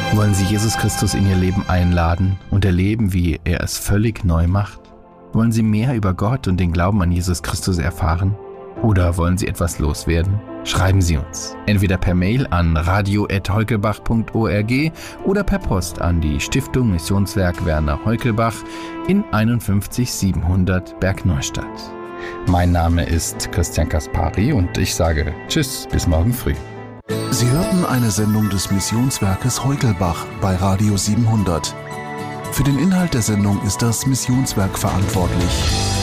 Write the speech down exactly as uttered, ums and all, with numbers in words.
Wollen Sie Jesus Christus in Ihr Leben einladen und erleben, wie er es völlig neu macht? Wollen Sie mehr über Gott und den Glauben an Jesus Christus erfahren? Oder wollen Sie etwas loswerden? Schreiben Sie uns, entweder per Mail an radio at heukelbach punkt org oder per Post an die Stiftung Missionswerk Werner Heukelbach in einundfünfzig siebenhundert Bergneustadt. Mein Name ist Christian Kaspari und ich sage Tschüss, bis morgen früh. Sie hörten eine Sendung des Missionswerkes Heukelbach bei Radio siebenhundert. Für den Inhalt der Sendung ist das Missionswerk verantwortlich.